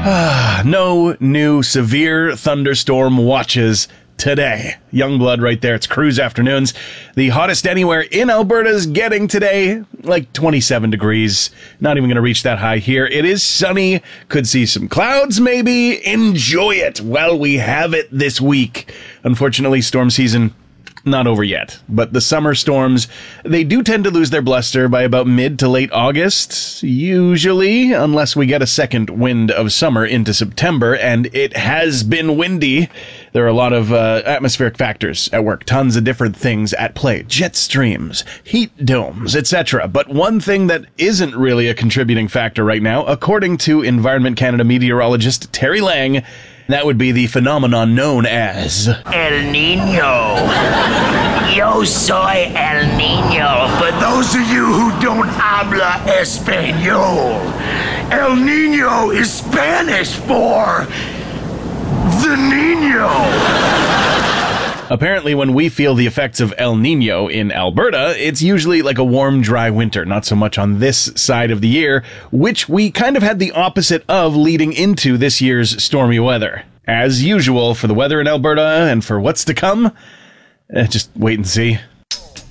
No new severe thunderstorm watches today. Youngblood right there. It's cruise afternoons. The hottest anywhere in Alberta is getting today, like 27 degrees. Not even going to reach that high here. It is sunny. Could see some clouds maybe. Enjoy it while we have it this week. Unfortunately, storm season not over yet, but the summer storms, they do tend to lose their bluster by about mid to late August, usually, unless we get a second wind of summer into September, and it has been windy. There are a lot of atmospheric factors at work, tons of different things at play, jet streams, heat domes, etc. But one thing that isn't really a contributing factor right now, according to Environment Canada meteorologist Terry Lang, that would be the phenomenon known as El Nino. Yo soy El Nino. For those of you who don't habla español, El Nino is Spanish for the Nino. Apparently, when we feel the effects of El Nino in Alberta, it's usually like a warm, dry winter, not so much on this side of the year, which we kind of had the opposite of leading into this year's stormy weather. As usual, for the weather in Alberta and for what's to come, just wait and see.